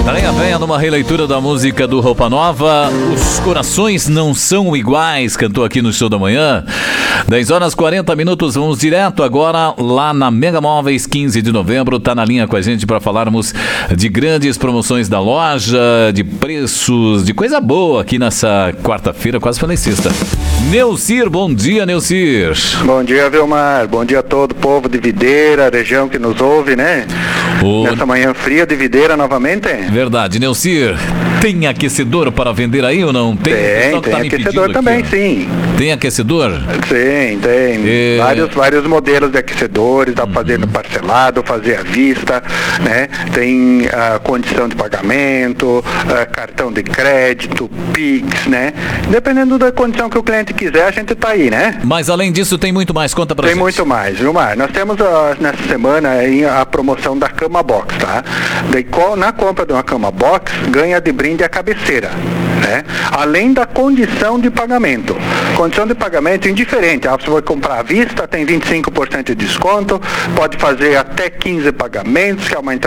Aranha Véia numa releitura da música do Roupa Nova. Os corações não são iguais, cantou aqui no Show da Manhã. 10 horas 40 minutos, vamos direto agora lá na Mega Móveis, 15 de novembro. Tá na linha com a gente para falarmos de grandes promoções da loja, de preços, de coisa boa aqui nessa quarta-feira, quase falei sexta. Neucir, bom dia, Neucir. Bom dia, Vilmar. Bom dia a todo o povo de Videira, região que nos ouve, né? Nessa manhã fria de Videira novamente. Verdade, Neucir. Tem aquecedor para vender aí ou não? Tem aquecedor também, aqui, sim. Tem aquecedor? Sim, tem. Vários modelos de aquecedores, dá para fazer no parcelado, fazer à vista, né? Tem condição de pagamento, cartão de crédito, Pix, né? Dependendo da condição que o cliente quiser, a gente tá aí, né? Mas além disso, tem muito mais, conta pra gente. Tem muito mais, Vilmar. Nós temos nessa semana aí a promoção da Cama Box, tá? Daí, na compra de uma Cama Box, ganha de brinde a cabeceira, né? Além da condição de pagamento. Condição de pagamento indiferente. Se você comprar à vista, tem 25% de desconto, pode fazer até 15 pagamentos, que é uma